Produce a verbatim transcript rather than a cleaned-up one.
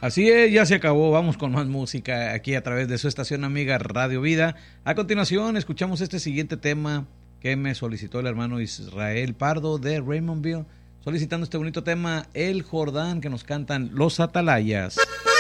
Así es, ya se acabó. Vamos con más música aquí a través de su estación amiga Radio Vida. A continuación, escuchamos este siguiente tema que me solicitó el hermano Israel Pardo de Raymondville, solicitando este bonito tema, El Jordán, que nos cantan Los Atalayas.